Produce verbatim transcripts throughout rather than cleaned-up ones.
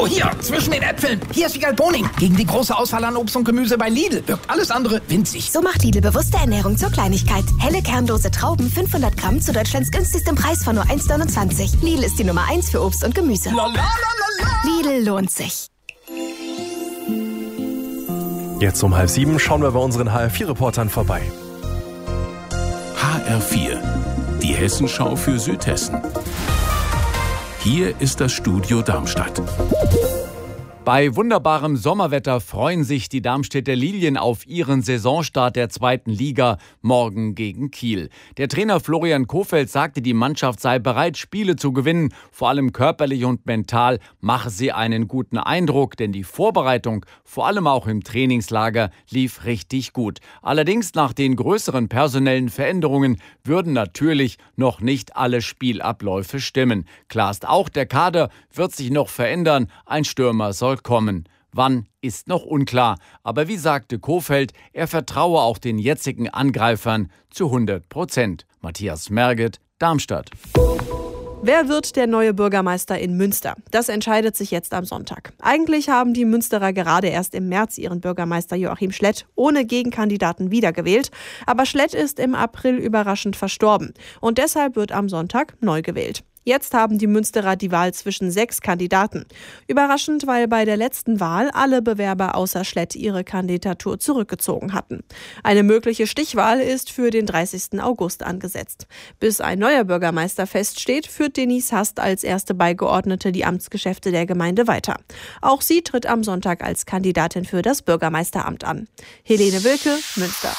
So, hier, zwischen den Äpfeln. Hier ist Wiegald Boning. Gegen die große Auswahl an Obst und Gemüse bei Lidl wirkt alles andere winzig. So macht Lidl bewusste Ernährung zur Kleinigkeit. Helle kernlose Trauben, fünfhundert Gramm zu Deutschlands günstigstem Preis von nur eins neunundzwanzig. Lidl ist die Nummer eins für Obst und Gemüse. La, la, la, la, la. Lidl lohnt sich. Jetzt um halb sieben schauen wir bei unseren H R vier Reportern vorbei. H R vier, die Hessenschau für Südhessen. Hier ist das Studio Darmstadt. Bei wunderbarem Sommerwetter freuen sich die Darmstädter Lilien auf ihren Saisonstart der zweiten Liga morgen gegen Kiel. Der Trainer Florian Kohfeldt sagte, die Mannschaft sei bereit, Spiele zu gewinnen. Vor allem körperlich und mental mache sie einen guten Eindruck, denn die Vorbereitung, vor allem auch im Trainingslager, lief richtig gut. Allerdings nach den größeren personellen Veränderungen würden natürlich noch nicht alle Spielabläufe stimmen. Klar ist auch, der Kader wird sich noch verändern. Ein Stürmer soll kommen. Wann, ist noch unklar. Aber wie sagte Kohfeldt, er vertraue auch den jetzigen Angreifern zu hundert Prozent. Matthias Merget, Darmstadt. Wer wird der neue Bürgermeister in Münster? Das entscheidet sich jetzt am Sonntag. Eigentlich haben die Münsterer gerade erst im März ihren Bürgermeister Joachim Schlett ohne Gegenkandidaten wiedergewählt. Aber Schlett ist im April überraschend verstorben. Und deshalb wird am Sonntag neu gewählt. Jetzt haben die Münsterer die Wahl zwischen sechs Kandidaten. Überraschend, weil bei der letzten Wahl alle Bewerber außer Schlett ihre Kandidatur zurückgezogen hatten. Eine mögliche Stichwahl ist für den dreißigsten August angesetzt. Bis ein neuer Bürgermeister feststeht, führt Denise Hast als erste Beigeordnete die Amtsgeschäfte der Gemeinde weiter. Auch sie tritt am Sonntag als Kandidatin für das Bürgermeisteramt an. Helene Wilke, Münster.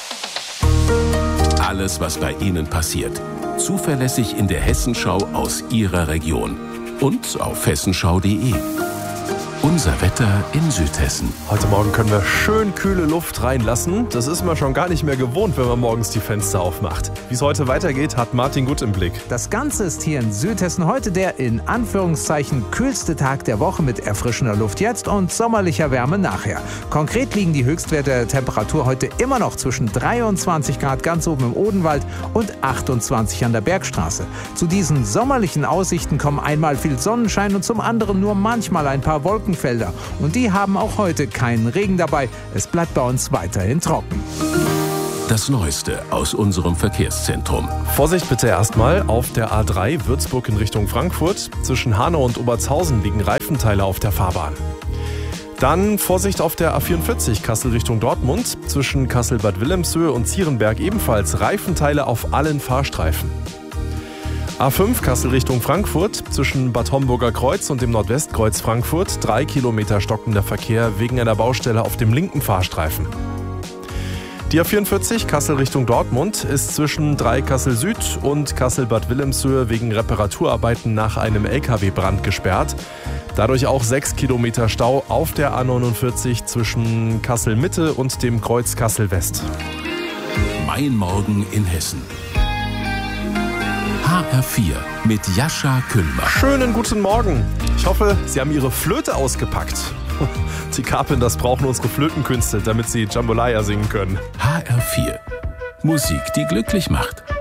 Alles, was bei Ihnen passiert. Zuverlässig in der Hessenschau aus Ihrer Region. Und auf hessenschau punkt de. Unser Wetter in Südhessen. Heute Morgen können wir schön kühle Luft reinlassen. Das ist man schon gar nicht mehr gewohnt, wenn man morgens die Fenster aufmacht. Wie es heute weitergeht, hat Martin Gut im Blick. Das Ganze ist hier in Südhessen heute der in Anführungszeichen kühlste Tag der Woche mit erfrischender Luft jetzt und sommerlicher Wärme nachher. Konkret liegen die Höchstwerte der Temperatur heute immer noch zwischen dreiundzwanzig Grad ganz oben im Odenwald und achtundzwanzig an der Bergstraße. Zu diesen sommerlichen Aussichten kommen einmal viel Sonnenschein und zum anderen nur manchmal ein paar Wolken. Felder. Und die haben auch heute keinen Regen dabei. Es bleibt bei uns weiterhin trocken. Das Neueste aus unserem Verkehrszentrum. Vorsicht bitte erstmal auf der A drei Würzburg in Richtung Frankfurt. Zwischen Hanau und Obertshausen liegen Reifenteile auf der Fahrbahn. Dann Vorsicht auf der A vierundvierzig Kassel Richtung Dortmund. Zwischen Kassel-Bad Wilhelmshöhe und Zierenberg ebenfalls Reifenteile auf allen Fahrstreifen. A fünf Kassel Richtung Frankfurt, zwischen Bad Homburger Kreuz und dem Nordwestkreuz Frankfurt, drei Kilometer stockender Verkehr wegen einer Baustelle auf dem linken Fahrstreifen. Die A vierundvierzig Kassel Richtung Dortmund ist zwischen drei Kassel Süd und Kassel-Bad Wilhelmshöhe wegen Reparaturarbeiten nach einem L K W-Brand gesperrt. Dadurch auch sechs Kilometer Stau auf der A neunundvierzig zwischen Kassel Mitte und dem Kreuz Kassel West. Mein Morgen in Hessen. H R vier mit Jascha Kühlmann. Schönen guten Morgen. Ich hoffe, Sie haben Ihre Flöte ausgepackt. Die Carpenters brauchen unsere Flötenkünste, damit sie Jambalaya singen können. H R vier. Musik, die glücklich macht.